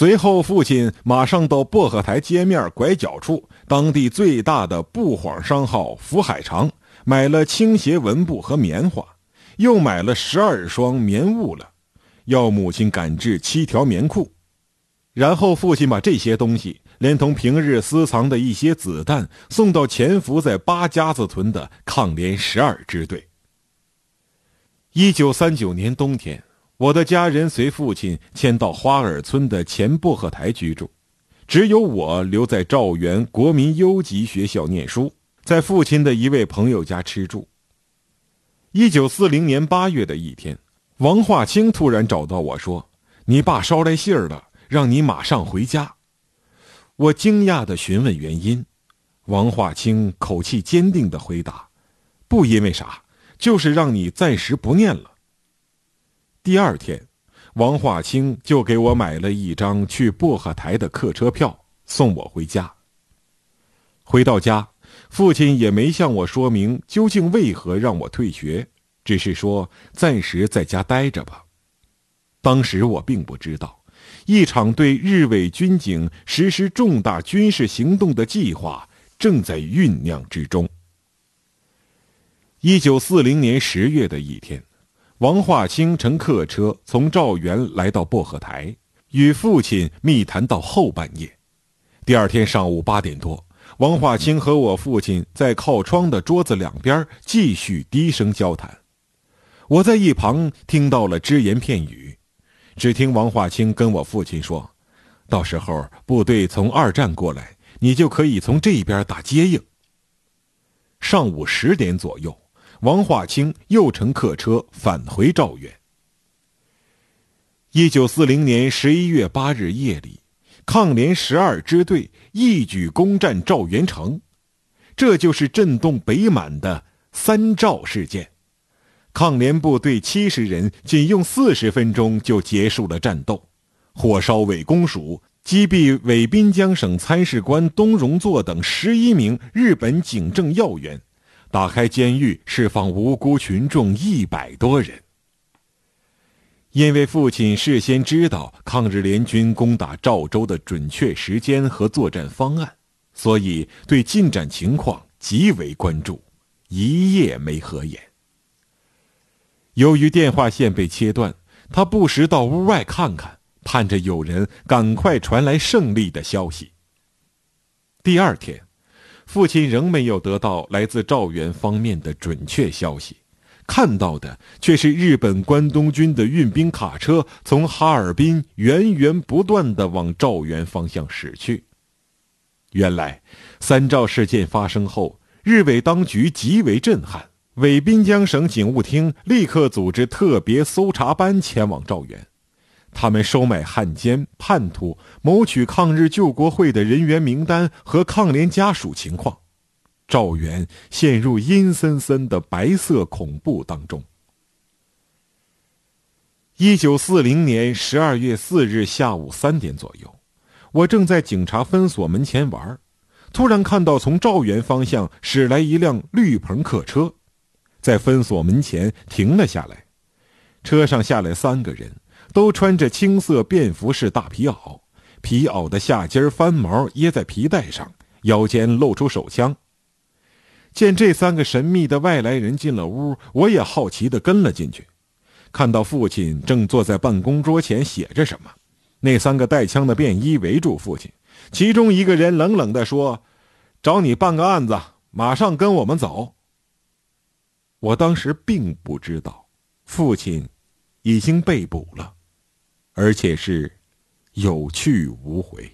随后父亲马上到薄荷台街面拐角处当地最大的布幌商号福海长买了倾斜纹布和棉花，又买了12双棉雾了，要母亲赶制7条棉裤。然后父亲把这些东西连同平日私藏的一些子弹送到潜伏在八家子屯的抗联12支队。1939年冬天，我的家人随父亲迁到花尔村的前薄荷台居住，只有我留在赵园国民优级学校念书，在父亲的一位朋友家吃住。1940年8月的一天，王化清突然找到我说：“你爸捎来信儿了，让你马上回家。”我惊讶地询问原因，王化清口气坚定地回答：“不因为啥，就是让你暂时不念了。”第二天，王化清就给我买了一张去薄荷台的客车票，送我回家。回到家，父亲也没向我说明究竟为何让我退学，只是说暂时在家待着吧。当时我并不知道，一场对日伪军警实施重大军事行动的计划正在酝酿之中。1940年10月的一天，王化清乘客车从赵园来到薄荷台，与父亲密谈到后半夜。第二天上午8点多，王化清和我父亲在靠窗的桌子两边继续低声交谈。我在一旁听到了只言片语，只听王化清跟我父亲说：“到时候部队从2站过来，你就可以从这边打接应。”上午10点左右，王化清又乘客车返回赵园。1940年11月8日夜里，抗联12支队一举攻占赵园城，这就是震动北满的3赵事件。抗联部队70人仅用40分钟就结束了战斗，火烧伪公署，击毙伪滨江省参事官东荣作等11名日本警政要员，打开监狱，释放无辜群众100多人。因为父亲事先知道抗日联军攻打赵州的准确时间和作战方案，所以对进展情况极为关注，一夜没合眼。由于电话线被切断，他不时到屋外看看，盼着有人赶快传来胜利的消息。第二天，父亲仍没有得到来自赵园方面的准确消息，看到的却是日本关东军的运兵卡车从哈尔滨源源不断地往赵园方向驶去。原来3赵事件发生后，日伪当局极为震撼，伪滨江省警务厅立刻组织特别搜查班前往赵园，他们收买汉奸叛徒，谋取抗日救国会的人员名单和抗联家属情况。赵园陷入阴森森的白色恐怖当中。1940年12月4日下午3点左右，我正在警察分所门前玩，突然看到从赵园方向驶来一辆绿棚客车，在分所门前停了下来。车上下来3个人，都穿着青色便服式大皮袄，皮袄的下襟翻毛掖在皮带上，腰间露出手枪。见这3个神秘的外来人进了屋，我也好奇地跟了进去。看到父亲正坐在办公桌前写着什么，那3个带枪的便衣围住父亲，其中一个人冷冷地说：“找你办个案子，马上跟我们走。”我当时并不知道，父亲已经被捕了，而且是有去无回。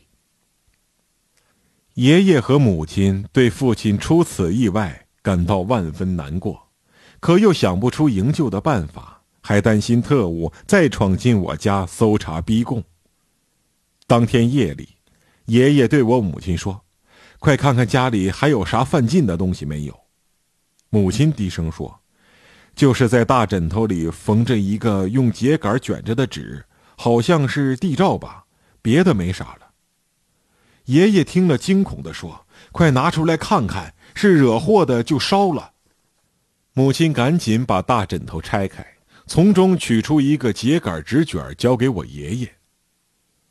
爷爷和母亲对父亲出此意外感到万分难过，可又想不出营救的办法，还担心特务再闯进我家搜查逼供。当天夜里，爷爷对我母亲说：“快看看家里还有啥犯禁的东西没有。”母亲低声说：“就是在大枕头里缝着一个用秸秆卷着的纸，好像是地照吧，别的没啥了。”爷爷听了惊恐地说：“快拿出来看看，是惹祸的就烧了。”母亲赶紧把大枕头拆开，从中取出一个秸秆纸卷交给我爷爷。